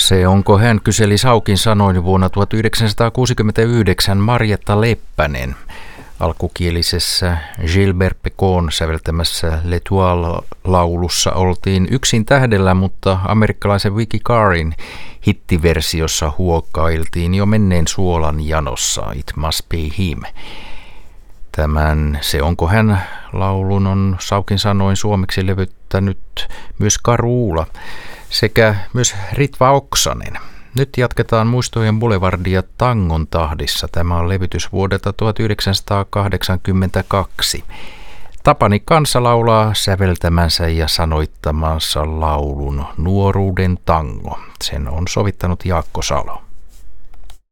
Se onko hän, kyseli Saukin sanoin vuonna 1969 Marjatta Leppänen alkukielisessä Gilbert Pecon säveltämässä L'Etoile-laulussa oltiin yksin tähdellä, mutta amerikkalaisen Vicky Carrin hittiversiossa huokailtiin jo menneen suolan janossa It Must Be Him. Tämän Se onko hän -laulun on Saukin sanoin suomeksi levyttänyt myös Karuula sekä myös Ritva Oksanen. Nyt jatketaan Muistojen Boulevardia tangon tahdissa. Tämä on levytys vuodelta 1982. Tapani Kansa laulaa säveltämänsä ja sanoittamansa laulun Nuoruuden tango. Sen on sovittanut Jaakko Salo.